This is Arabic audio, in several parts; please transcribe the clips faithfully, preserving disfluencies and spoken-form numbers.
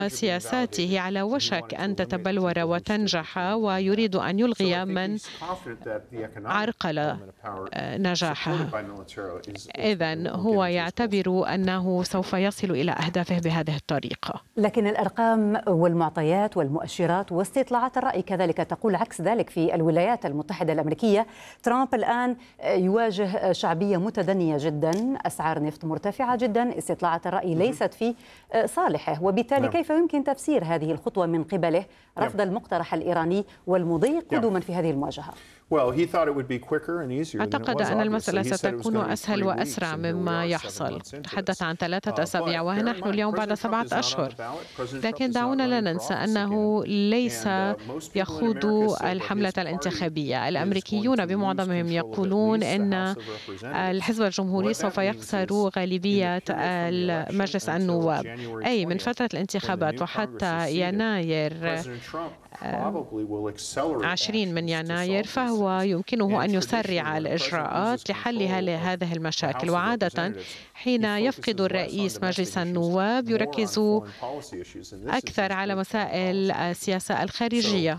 سياساته على وشك أن تتبلور وتنجح، ويريد أن يلغي من عرقل نجاحها. إذن هو يعتبر أنه سوف يصل إلى أهدافه بهذه الطريقة. لكن الأرقام والمعطيات والمؤشرات واستطلاعات الرأي كذلك تقول عكس ذلك. في الولايات المتحدة الأمريكية ترامب الآن يواجه شعبية متدنية جدا، أسعار نفط مرتفعة جدا، استطلاعات الرأي ليست في صالحه، وبالتالي كيف يمكن تفسير هذه الخطوة من قبله، رفض المقترح الإيراني والمضي قدما في هذه المواجهة؟ أعتقد أن المسألة ستكون أسهل وأسرع مما يحصل. تحدث عن ثلاثة أسابيع ونحن اليوم بعد سبعة أشهر، لكن دعونا لا ننسى أنه ليس يخوض الحملة الانتخابية. الأمريكيون بمعظمهم يقولون أن الحزب الجمهوري سوف يخسر غالبية مجلس النواب، أي من فترة الانتخابات وحتى يناير عشرين من يناير، فهو يمكنه أن يسرع الإجراءات لحل هذه المشاكل. وعادة حين يفقد الرئيس مجلس النواب يركز أكثر على مسائل السياسة الخارجية.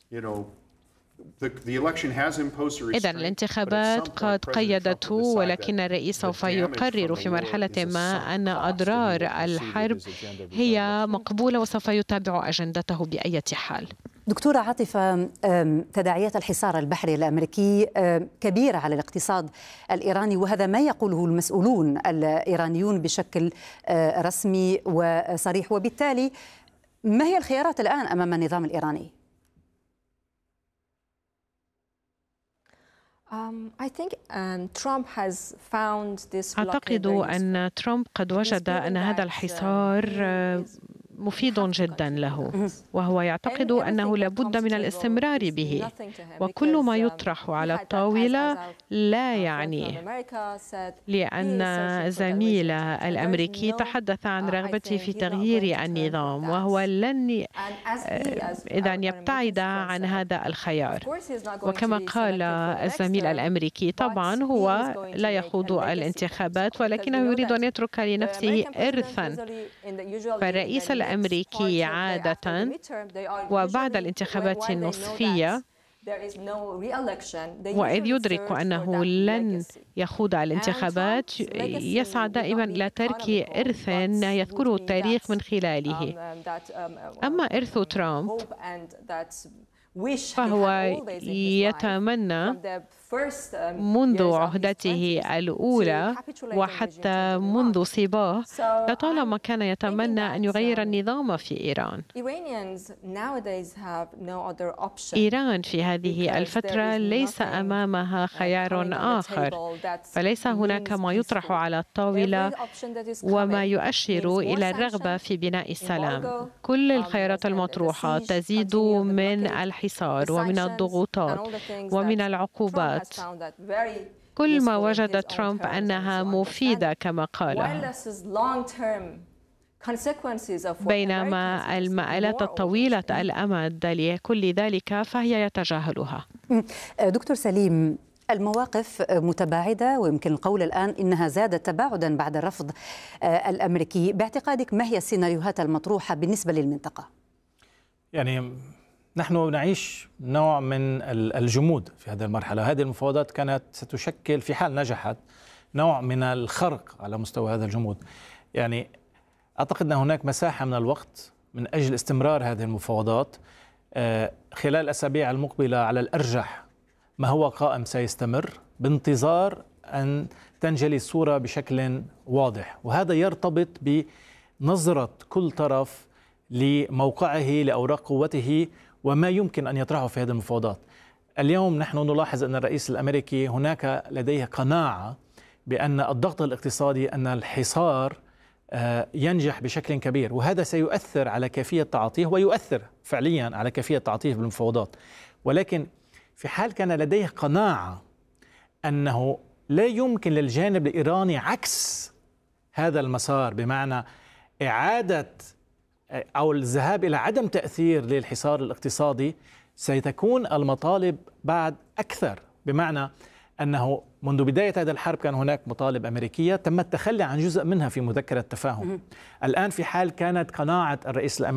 إذن الانتخابات قد قيدته، ولكن الرئيس سوف يقرر في مرحلة ما أن أضرار الحرب هي مقبولة وسوف يتابع أجندته بأي حال. دكتورة عاطفة، تداعيات الحصار البحري الأمريكي كبيرة على الاقتصاد الإيراني، وهذا ما يقوله المسؤولون الإيرانيون بشكل رسمي وصريح، وبالتالي ما هي الخيارات الآن أمام النظام الإيراني؟ أعتقد أن ترامب قد وجد أن هذا الحصار مفيد جدا له، وهو يعتقد أنه لابد من الاستمرار به، وكل ما يطرح على الطاولة لا يعنيه، لأن زميل الأمريكي تحدث عن رغبته في تغيير النظام، وهو لن إذن يبتعد عن هذا الخيار. وكما قال الزميل الأمريكي، طبعا هو لا يخوض الانتخابات، ولكنه يريد أن يترك لنفسه إرثا. فالرئيس الأمريكي عادة وبعد الانتخابات النصفية، وإذ يدرك أنه لن يخوض الانتخابات، يسعى دائما إلى ترك إرث يذكره التاريخ من خلاله. أما إرث ترامب فهو يتمنى منذ عهدته الأولى وحتى منذ صباه لطالما كان يتمنى أن يغير النظام في إيران. إيران في هذه الفترة ليس أمامها خيار آخر، فليس هناك ما يطرح على الطاولة وما يؤشر إلى الرغبة في بناء السلام. كل الخيارات المطروحة تزيد من الحصار ومن الضغوطات ومن العقوبات. كل ما وجد ترامب أنها مفيدة كما قال، بينما المآلات الطويلة الأمد لكل ذلك فهي يتجاهلها. دكتور سليم، المواقف متباعدة، ويمكن القول الآن إنها زادت تباعدا بعد الرفض الأمريكي. باعتقادك ما هي السيناريوهات المطروحة بالنسبة للمنطقة؟ يعني نحن نعيش نوع من الجمود في هذه المرحلة. هذه المفاوضات كانت ستشكل في حال نجحت نوع من الخرق على مستوى هذا الجمود. يعني أعتقد أن هناك مساحة من الوقت من أجل استمرار هذه المفاوضات. خلال الأسابيع المقبلة على الأرجح ما هو قائم سيستمر بانتظار أن تنجلي الصورة بشكل واضح، وهذا يرتبط بنظرة كل طرف لموقعه لأوراق قوته وما يمكن أن يطرحه في هذه المفاوضات. اليوم نحن نلاحظ أن الرئيس الأمريكي هناك لديه قناعة بأن الضغط الاقتصادي، أن الحصار ينجح بشكل كبير، وهذا سيؤثر على كيفية تعاطيه ويؤثر فعليا على كيفية تعاطيه بالمفاوضات. ولكن في حال كان لديه قناعة أنه لا يمكن للجانب الإيراني عكس هذا المسار، بمعنى إعادة أو الذهاب إلى عدم تأثير للحصار الاقتصادي، ستكون المطالب بعد أكثر، بمعنى أنه منذ بداية هذه الحرب كان هناك مطالب أمريكية تم التخلي عن جزء منها في مذكرة تفاهم. الآن في حال كانت قناعة الرئيس الأمريكي